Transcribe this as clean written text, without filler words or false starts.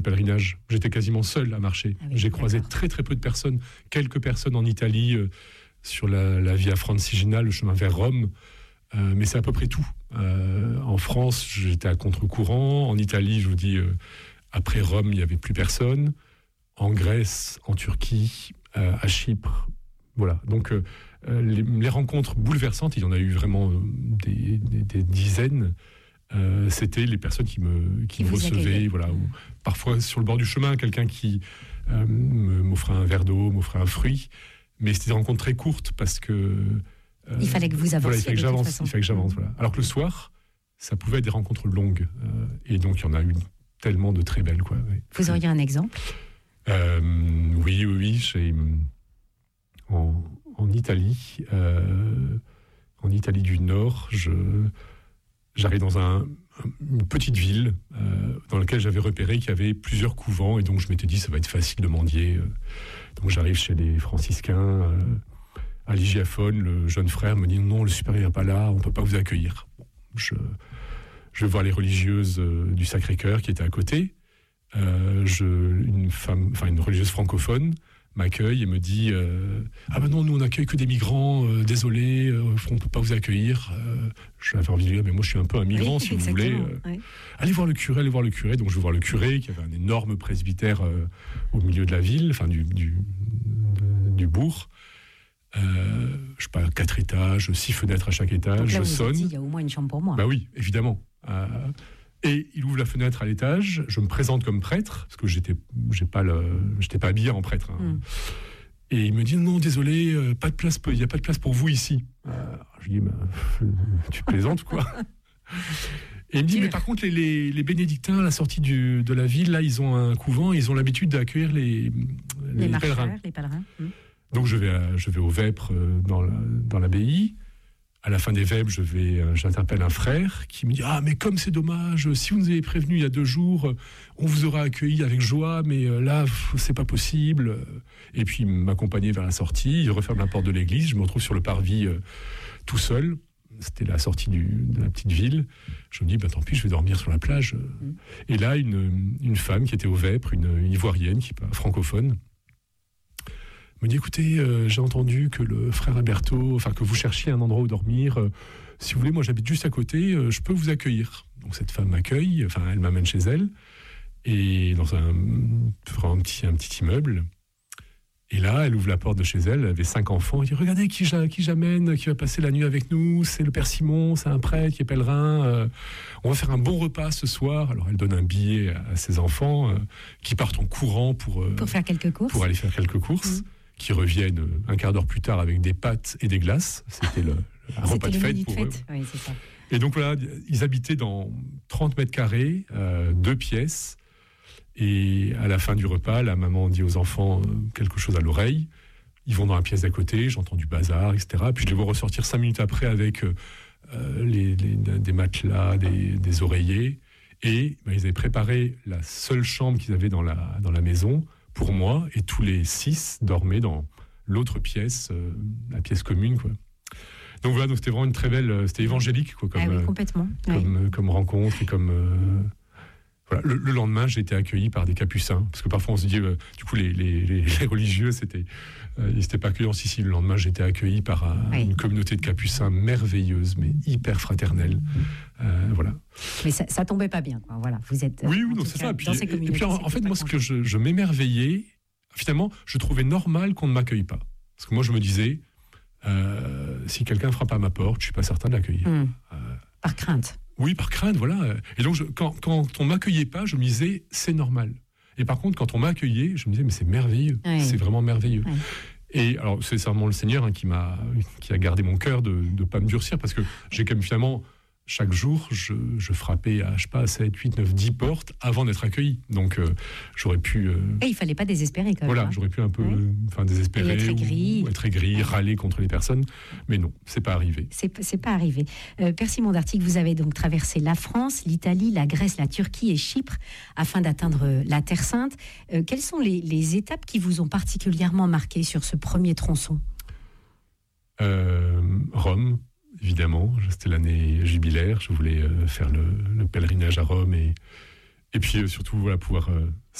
Pèlerinage. J'étais quasiment seul à marcher. Ah oui, j'ai croisé très très peu de personnes, quelques personnes en Italie sur la Via Francigena, le chemin vers Rome, mais c'est à peu près tout. En France, j'étais à contre-courant. En Italie, je vous dis, après Rome, il n'y avait plus personne. En Grèce, en Turquie, à Chypre, voilà. Donc les rencontres bouleversantes, il y en a eu vraiment des dizaines. C'était les personnes qui me recevaient, voilà, ou parfois sur le bord du chemin, quelqu'un qui m'offrait un verre d'eau, m'offrait un fruit, mais c'était des rencontres très courtes parce que il fallait que vous avanciez. Voilà, il fallait que j'avance. Voilà. Alors que le soir, ça pouvait être des rencontres longues, et donc il y en a eu tellement de très belles, quoi. Ouais. Vous auriez un exemple? Oui, en Italie, en Italie du Nord, j'arrive dans une petite ville dans laquelle j'avais repéré qu'il y avait plusieurs couvents, et donc je m'étais dit ça va être facile de mendier. Donc j'arrive chez les franciscains à Lygiaphone, le jeune frère me dit non, le supérieur n'est pas là, on ne peut pas vous accueillir. Bon, je vais voir les religieuses du Sacré-Cœur qui étaient à côté. Une religieuse francophone m'accueille et me dit ah ben non, nous on n'accueille que des migrants, désolé, on ne peut pas vous accueillir. J'avais envie de dire mais moi je suis un peu un migrant, si vous voulez. Allez voir le curé. Donc je vais voir le curé qui avait un énorme presbytère au milieu de la ville, enfin du bourg. Je sais pas, 4 étages, 6 fenêtres à chaque étage. Donc là, je sonne. Il y a au moins une chambre pour moi. Bah oui, évidemment. Et il ouvre la fenêtre à l'étage. Je me présente comme prêtre parce que j'étais pas habillé en prêtre. Hein. Et il me dit non, désolé, pas de place. Il y a pas de place pour vous ici. Je lui dis tu plaisantes ou quoi? Et il me dit mais par contre les bénédictins à la sortie de la ville, là ils ont un couvent, ils ont l'habitude d'accueillir les pèlerins. Les pèlerins. Donc je vais aux vêpres dans l'abbaye. À la fin des vêpres, j'interpelle un frère qui me dit ah mais comme c'est dommage, si vous nous avez prévenu il y a 2 jours, on vous aura accueilli avec joie, mais là c'est pas possible. Et puis il m'accompagnait vers la sortie, il referme la porte de l'église, je me retrouve sur le parvis tout seul. C'était la sortie de la petite ville. Je me dis tant pis, je vais dormir sur la plage. Et là une femme qui était aux vêpres, une ivoirienne francophone, me dit écoutez, j'ai entendu que le frère Alberto, que vous cherchiez un endroit où dormir. Si vous voulez, moi j'habite juste à côté, je peux vous accueillir. Donc cette femme m'accueille, elle m'amène chez elle, et dans un petit immeuble. Et là, elle ouvre la porte de chez elle, elle avait 5 enfants, elle dit regardez qui j'amène, qui va passer la nuit avec nous, c'est le père Simon, c'est un prêtre qui est pèlerin, on va faire un bon repas ce soir. Alors elle donne un billet à ses enfants qui partent en courant pour faire quelques courses. Pour aller faire quelques courses. Qui reviennent un quart d'heure plus tard avec des pâtes et des glaces. C'était un repas de fête pour eux. Oui, c'est ça. Et donc voilà, ils habitaient dans 30 mètres carrés, 2 pièces. Et à la fin du repas, la maman dit aux enfants quelque chose à l'oreille. Ils vont dans la pièce d'à côté, j'entends du bazar, etc. Puis je les vois ressortir 5 minutes après avec des matelas, des oreillers. Et ils avaient préparé la seule chambre qu'ils avaient dans la maison pour moi, et tous les 6 dormaient dans l'autre pièce, la pièce commune, quoi. Donc voilà, c'était vraiment une très belle, c'était évangélique, quoi, complètement. Comme rencontre, et comme voilà. Le lendemain, j'ai été accueilli par des capucins, parce que parfois on se dit, du coup, les religieux, ils n'étaient pas accueillants. Si, le lendemain, j'ai été accueilli par une communauté de capucins merveilleuse, mais hyper fraternelle. Voilà. Mais ça tombait pas bien, quoi. Voilà, vous êtes. Oui, non, c'est ça. Et puis en fait, moi, ce que je m'émerveillais, finalement, je trouvais normal qu'on ne m'accueille pas. Parce que moi, je me disais, si quelqu'un frappe à ma porte, je suis pas certain de l'accueillir. Par crainte. Oui, par crainte, voilà. Et donc, quand on m'accueillait pas, je me disais, c'est normal. Et par contre, quand on m'a accueilli, je me disais, mais c'est merveilleux. Oui. C'est vraiment merveilleux. Oui. Et alors, c'est certainement le Seigneur qui a gardé mon cœur de ne pas me durcir, parce que j'ai quand même finalement, chaque jour, je frappais à, 7, 8, 9, 10 portes avant d'être accueilli. Donc, j'aurais pu... Et il ne fallait pas désespérer, quand même. Voilà, j'aurais pu un peu désespérer, ou être aigri, râler contre les personnes. Mais non, c'est pas arrivé. C'est pas arrivé. Père Simon d'Artigues, vous avez donc traversé la France, l'Italie, la Grèce, la Turquie et Chypre afin d'atteindre la Terre Sainte. Quelles sont les étapes qui vous ont particulièrement marqué sur ce premier tronçon? Rome. Évidemment, c'était l'année jubilaire, je voulais faire le pèlerinage à Rome et Et puis surtout, voilà, pouvoir